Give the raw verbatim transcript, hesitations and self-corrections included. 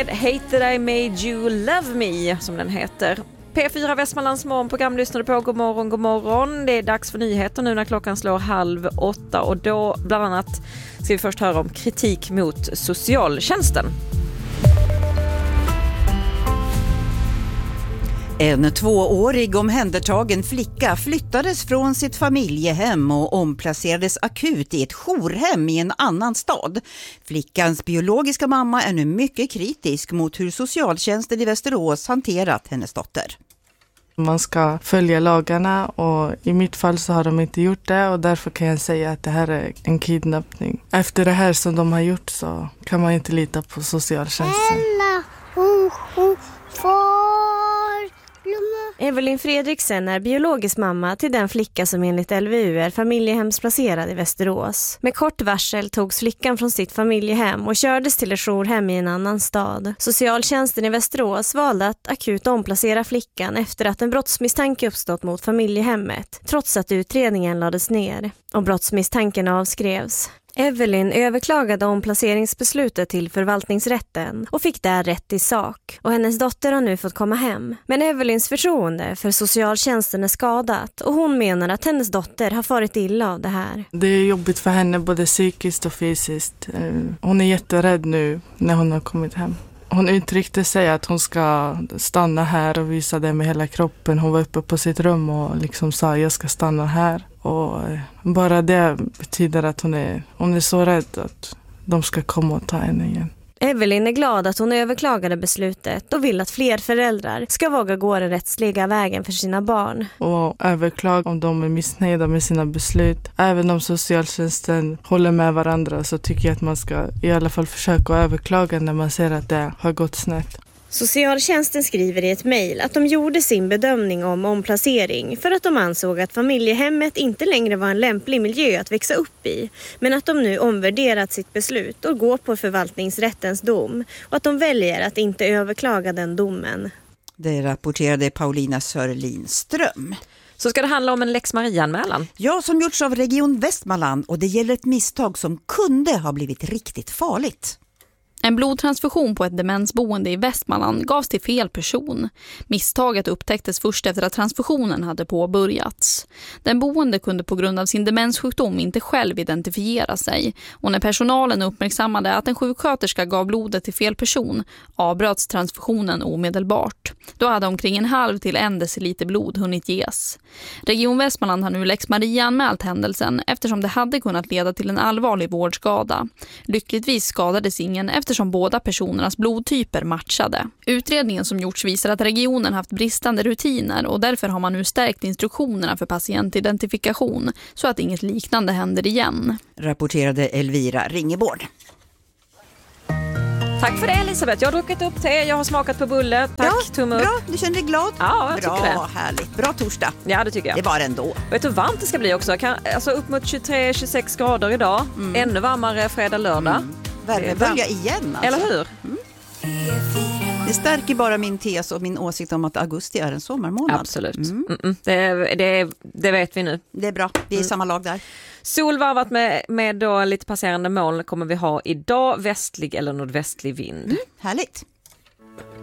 med Hate That I Made You Love Me, som den heter. P fyra Västmanlands morgonprogram lyssnade på. God morgon, god morgon. Det är dags för nyheter nu när klockan slår halv åtta. Och då bland annat ska vi först höra om kritik mot socialtjänsten. En tvåårig omhändertagen flicka flyttades från sitt familjehem och omplacerades akut i ett jourhem i en annan stad. Flickans biologiska mamma är nu mycket kritisk mot hur socialtjänsten i Västerås hanterat hennes dotter. Man ska följa lagarna och i mitt fall så har de inte gjort det och därför kan jag säga att det här är en kidnappning. Efter det här som de har gjort så kan man inte lita på socialtjänsten. Evelyn Fredriksen är biologisk mamma till den flicka som enligt L V U är familjehemsplacerad i Västerås. Med kort varsel togs flickan från sitt familjehem och kördes till ett jourhem i en annan stad. Socialtjänsten i Västerås valde att akut omplacera flickan efter att en brottsmisstanke uppstått mot familjehemmet, trots att utredningen lades ner och brottsmisstanken avskrevs. Evelyn överklagade omplaceringsbeslutet till förvaltningsrätten och fick där rätt i sak. Och hennes dotter har nu fått komma hem. Men Evelyns förtroende för socialtjänsten är skadat och hon menar att hennes dotter har farit illa av det här. Det är jobbigt för henne både psykiskt och fysiskt. Hon är jätterädd nu när hon har kommit hem. Hon uttryckte sig att hon ska stanna här och visa det med hela kroppen. Hon var uppe på sitt rum och liksom sa jag ska stanna här. Och bara det betyder att hon är, hon är så rädd att de ska komma och ta henne igen. Evelyn är glad att hon överklagade beslutet och vill att fler föräldrar ska våga gå den rättsliga vägen för sina barn. Och överklaga om de är missnöjda med sina beslut. Även om socialtjänsten håller med varandra så tycker jag att man ska i alla fall försöka överklaga när man ser att det har gått snett. Socialtjänsten skriver i ett mejl att de gjorde sin bedömning om omplacering för att de ansåg att familjehemmet inte längre var en lämplig miljö att växa upp i, men att de nu omvärderat sitt beslut och går på förvaltningsrättens dom och att de väljer att inte överklaga den domen. Det rapporterade Paulina Sörlinström. Så ska det handla om en Lex Maria-anmälan. Ja, som gjorts av Region Västmanland och det gäller ett misstag som kunde ha blivit riktigt farligt. En blodtransfusion på ett demensboende i Västmanland gavs till fel person. Misstaget upptäcktes först efter att transfusionen hade påbörjats. Den boende kunde på grund av sin demenssjukdom inte själv identifiera sig. Och när personalen uppmärksammade att en sjuksköterska gav blodet till fel person avbröts transfusionen omedelbart. Då hade omkring en halv till en deciliter blod hunnit ges. Region Västmanland har nu Lex Maria anmält händelsen eftersom det hade kunnat leda till en allvarlig vårdskada. Lyckligtvis skadades ingen efter som båda personernas blodtyper matchade. Utredningen som gjorts visar att regionen haft bristande rutiner och därför har man nu stärkt instruktionerna för patientidentifikation så att inget liknande händer igen. Rapporterade Elvira Ringeborg. Tack för det Elisabeth, jag har druckit upp te, jag har smakat på bulle. Tack, ja, tumme upp. Bra, du känner dig glad? Ja, jag bra, tycker det. Härligt. Bra torsdag. Ja, det tycker jag. Det var ändå. Vet du hur varmt det ska bli också? Kan, alltså upp mot tjugotre till tjugosex grader idag. Mm. Ännu varmare fredag, lördag. Mm. Värmebölja igen alltså. Eller hur? Mm. Det stärker bara min tes och min åsikt om att augusti är en sommarmånad. Absolut. Mm. Mm-mm. Det, det, det vet vi nu. Det är bra, vi är i mm. samma lag där. Solvarvat med, med då lite passerande moln kommer vi ha idag. Västlig eller nordvästlig vind. Mm. Härligt.